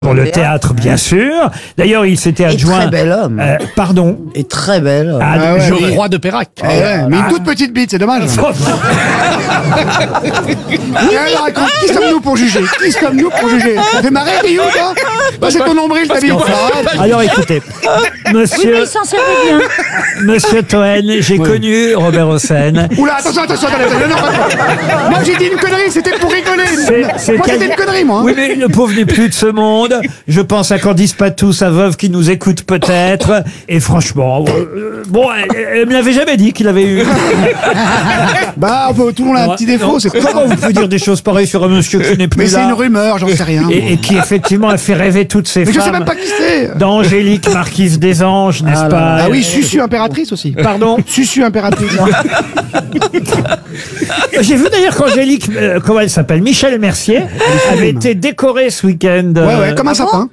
Pour le théâtre, bien sûr. D'ailleurs, il s'était adjoint... très bel homme. Pardon. Et très belle homme. Le roi de Pérac. Mais une toute petite bite, c'est dommage. Alors, écoute, qui sommes-nous pour juger? Qui sommes-nous pour juger? Ça fait marrer, Ryu, toi? Bah, c'est ton nombril, ta bite. Alors écoutez, monsieur, Il s'en servait bien. monsieur Toen, j'ai connu Robert Hossein. Oula, attention, attendez. Non, moi, j'ai dit une connerie, c'était pour rigoler. Moi, c'était une connerie, moi. Oui, mais le pauvre n'est plus de ce monde. Je pense à Candice Patou, sa veuve qui nous écoute peut-être. Et franchement, bon, elle me l'avait jamais dit qu'il avait eu. Bah, tout le monde a un petit défaut, c'est Comment vous pouvez dire des choses pareilles sur un monsieur qui n'est plus Mais c'est là une rumeur, j'en sais rien. et qui effectivement a fait rêver toutes ces Mais je sais femmes même pas qui c'est. d'Angélique, marquise des Anges, n'est-ce pas? Ah oui, Susu impératrice aussi. Pardon. Susu impératrice. J'ai vu d'ailleurs qu'Angélique, comment elle s'appelle, Michel Mercier, avait été décorée ce week-end. Ouais, comme un sapin.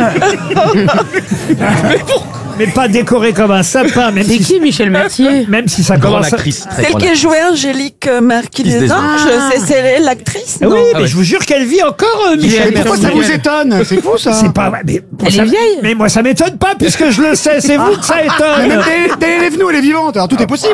Mais pas décorée comme un sapin, même C'est si, qui Michel Mercier? même si ça Grande commence. actrice. très Celle grande qui a joué Angélique Marquis Marquise des des Anges, c'est l'actrice, Ah non oui, mais ouais. je vous jure qu'elle vit encore, Michel Mais pourquoi ça Mercier. vous étonne? C'est fou, ça. C'est pas vrai, mais Elle ça- est vieille. Mais moi, ça m'étonne pas puisque je le sais. C'est vous que ça Mais étonne. même elle est venue, elle est vivante, alors tout est possible.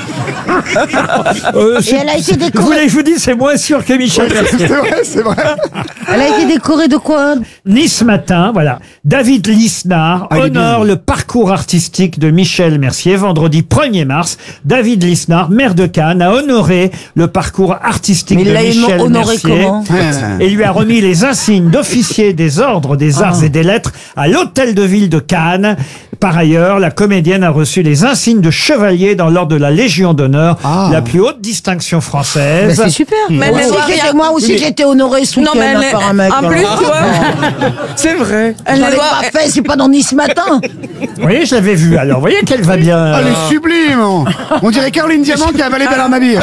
C'est- elle a été Vous décorée. voulez que je vous dise, c'est moins sûr que Michel Mercier. C'est vrai. Elle a été décorée de quoi? Nice Matin, voilà. David Lisnard il est honore bien. le parcours artistique de Michel Mercier. Vendredi 1er mars, David Lisnard, maire de Cannes, a honoré le parcours artistique Mais il de l'a Michel honoré Mercier. comment? Et lui a remis les insignes d'officier des ordres des arts et des lettres à l'hôtel de ville de Cannes. Par ailleurs, la comédienne a reçu les insignes de chevalier dans l'ordre de la Légion d'honneur, la plus haute distinction française. Bah, c'est super. Mais Moi elle aussi, doit rien- moi aussi, j'ai été honorée ce Non, mais week-end elle par un mec. en plus, tu vois, C'est vrai. elle Je ne l'avais doit... pas fait, c'est pas dans Nice Matin. Vous voyez, je l'avais vu. Alors, vous voyez qu'elle va bien. Elle est sublime. On dirait Caroline Diamant qui a avalé Bernard Mabir.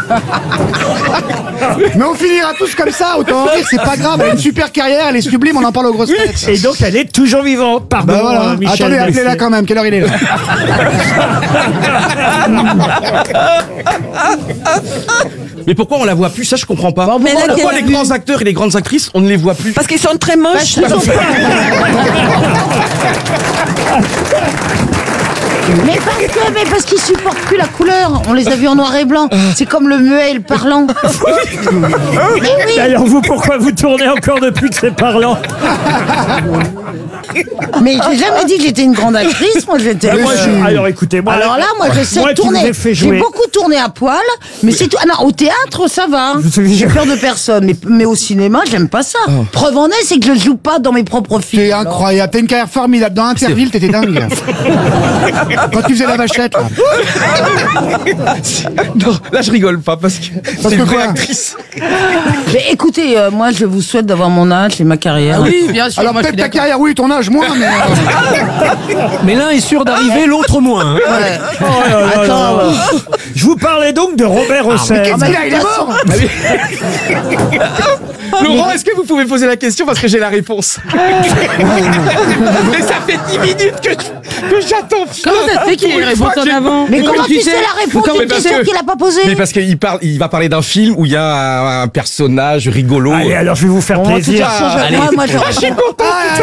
Mais on finira tous comme ça, autant en rire, c'est pas grave. Elle a une super carrière, elle est sublime, on en parle aux grosses têtes. Et donc, elle est toujours vivante. Pardon, Bah voilà. Michel Attendez, Mercier. appelez-la quand même. Quelle heure il est là? Mais pourquoi on la voit plus? Ça, je comprends pas. Mais là, Pourquoi quelle- les grands acteurs et les grandes actrices, on ne les voit plus? Parce qu'ils sont très moches. Mais parce qu'ils supportent plus la couleur. On les a vus en noir et blanc. C'est comme le muet et le parlant. Mais oui. Et alors, vous, pourquoi vous tournez encore depuis que c'est parlant? Mais j'ai jamais dit que j'étais une grande actrice. Moi, j'étais. Alors, écoutez, moi. Alors là, moi, je sais moi qui vous tourner. ai fait J'ai jouer. beaucoup tourné à poil, mais c'est tout. Ah non, au théâtre, ça va. Je sais- J'ai peur de personne. Mais au cinéma, j'aime pas ça. Preuve en est, c'est que je joue pas dans mes propres films. C'est incroyable. T'as une carrière formidable. Dans Interville, t'étais dingue. Quand tu faisais la vachette, là. Non, là, je rigole pas parce que c'est que une vraie quoi actrice. Mais écoutez, moi, je vous souhaite d'avoir mon âge et ma carrière. Oui, bien sûr. Alors moi, je peut-être suis ta d'accord. carrière, oui, ton âge, moins, mais... Mais l'un est sûr d'arriver, l'autre moins. hein. Attends, Je vous parlais donc de Robert Hossein. Qu'est-ce qu'il a? Il est mort. Laurent, est-ce que vous pouvez poser la question parce que j'ai la réponse? Mais ça fait 10 minutes que j'attends. Comment ça se fait qu'il y ait une réponse en avant? mais comment tu sais la réponse comment- d'une parce question que- qu'il a pas posée? Mais parce qu'il va parler d'un film où il y a un personnage rigolo. Allez, alors je vais vous faire plaisir. Moi, je... Je suis content.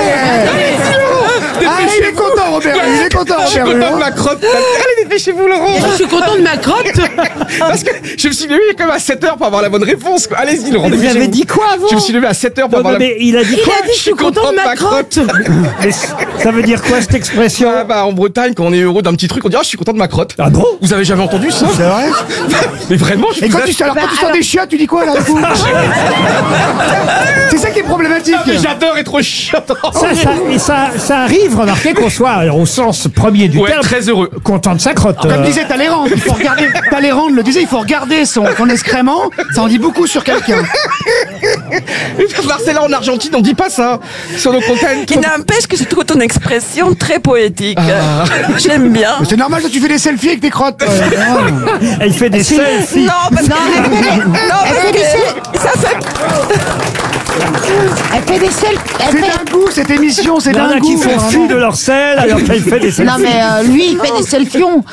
Ah, il est content, Robert. Il est content, Je suis Robert. content de ma crotte. Allez, dépêchez-vous, Laurent. Je suis content de ma crotte. Parce que je me suis levé quand même à 7h pour avoir la bonne réponse. quoi. Allez-y, Laurent. Vous dépêchez-vous. avez dit quoi avant? Je me suis levé à 7h pour Non, avoir non, la... mais il a dit Il quoi? a dit je suis content de ma crotte. Mais ça veut dire quoi cette expression? Ah bah, en Bretagne, quand on est heureux d'un petit truc, on dit « Ah, je suis content de ma crotte ». Ah bon? Vous avez jamais entendu ça? C'est vrai? Mais vraiment, je Et vous quand tu sors des chiottes, tu dis quoi, là, du coup? C'est ça qui est problématique. Ah, mais j'adore être chiotte. Ça arrive, remarquez qu'on soit alors, au sens premier du Ouais, terme, très heureux. content de sa crotte. Comme disait Talleyrand, il faut regarder. Talleyrand le disait, il faut regarder son excrément. Ça en dit beaucoup sur quelqu'un. Marcella, en Argentine, on dit pas ça. Sur nos contents. Qui n'empêche que je trouve ton expression très poétique. J'aime bien. Mais c'est normal que tu fais des selfies avec tes crottes. Elle fait des selfies. Non, parce que... Non, parce que... Ça fait... Elle fait des selfies. C'est un goût, cette émission, c'est Il y en a dingue. qui font fi de leur sel alors qu'elle fait des selfies. Non mais lui, il fait des selfions.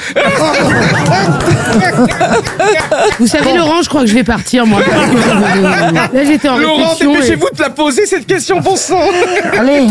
Vous savez, Laurent, je crois que je vais partir, moi. Là, j'étais en Laurent, réflexion. dépêchez-vous de la poser, cette question, bon sang. Allez.